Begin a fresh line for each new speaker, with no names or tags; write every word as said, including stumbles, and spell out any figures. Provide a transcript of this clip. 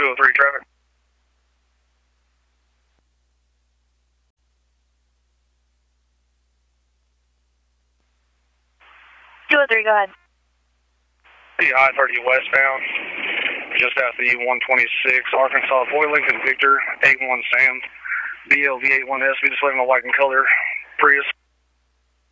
two oh three traffic.
two oh three, go ahead.
The I thirty westbound, just after the one twenty-six, Arkansas, Boy Lincoln Victor, eight one Sam, B L V eight one S, we just living a white and color Prius.